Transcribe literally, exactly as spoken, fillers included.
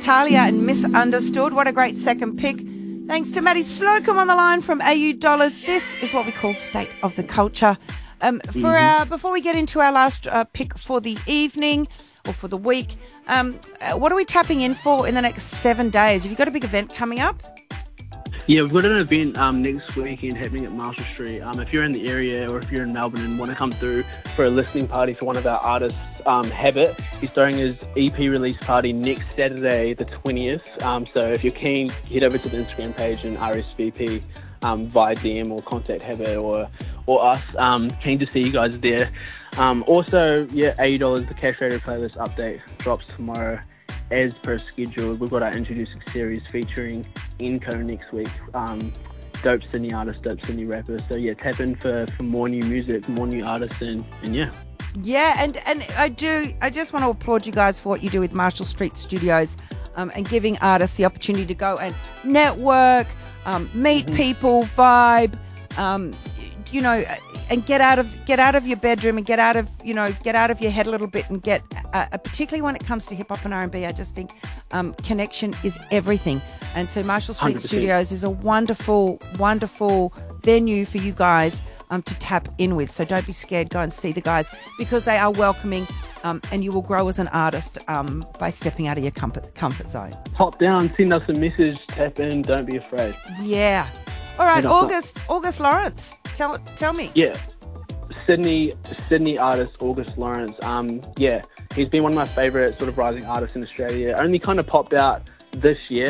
Talia and Misunderstood. What a great second pick. Thanks to Maddie Slocum on the line from A U Dollars. This is what we call State of the Culture. Um, for mm-hmm. our, before we get into our last uh, pick for the evening or for the week, um, uh, what are we tapping in for in the next seven days? Have you got a big event coming up? Yeah, we've got an event um, next weekend happening at Marshall Street. Um, if you're in the area or if you're in Melbourne and want to come through for a listening party for one of our artists, um, Habit, he's throwing his E P release party next Saturday, the twentieth. Um, so if you're keen, head over to the Instagram page and R S V P um, via D M or contact Habit or or us. Um, keen to see you guys there. Um, also, yeah, A U Dollars, the Cash Radio playlist update drops tomorrow. As per schedule, we've got our introducing series featuring Enco next week. Um, dope Sydney artist, dope Sydney rapper. So yeah, tap in for, for more new music, more new artists, and, and yeah. Yeah, and, and I do, I just want to applaud you guys for what you do with Marshall Street Studios um, and giving artists the opportunity to go and network, um, meet mm-hmm. people, vibe, um, you know, and get out of get out of your bedroom and get out of you know get out of your head a little bit and get uh, particularly when it comes to hip hop and R and B. I just think um, connection is everything, and so Marshall Street one hundred percent Studios is a wonderful, wonderful venue for you guys um, to tap in with. So don't be scared. Go and see the guys because they are welcoming, um, and you will grow as an artist um, by stepping out of your comfort comfort zone. Pop down, send us a message, tap in. Don't be afraid. Yeah. All right, August August Lawrence. Tell tell me. Yeah, Sydney Sydney artist August Lawrence. Um, yeah, he's been one of my favourite sort of rising artists in Australia. Only kind of popped out this year.